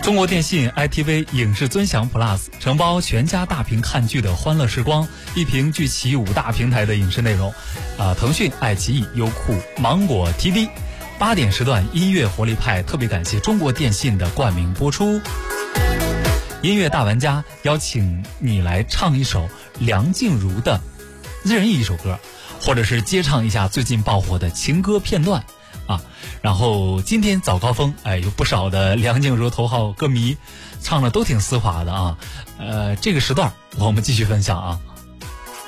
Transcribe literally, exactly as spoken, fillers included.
中国电信 I T V 影视尊享 Plus 承包全家大屏看剧的欢乐时光，一屏聚齐五大平台的影视内容，啊、呃，腾讯、爱奇艺、优酷、芒果 T V， 八点时段音乐活力派，特别感谢中国电信的冠名播出。音乐大玩家邀请你来唱一首梁静茹的任意一首歌，或者是接唱一下最近爆火的情歌片段啊。然后今天早高峰，哎，有不少的梁静茹头号歌迷唱的都挺丝滑的啊。呃，这个时段我们继续分享啊。